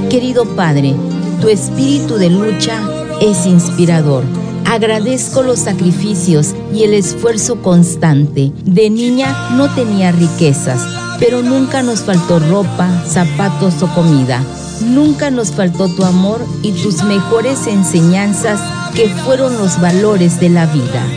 Querido Padre, tu espíritu de lucha es inspirador. Agradezco los sacrificios y el esfuerzo constante. De niña no tenía riquezas, pero nunca nos faltó ropa, zapatos o comida. Nunca nos faltó tu amor y tus mejores enseñanzas, que fueron los valores de la vida.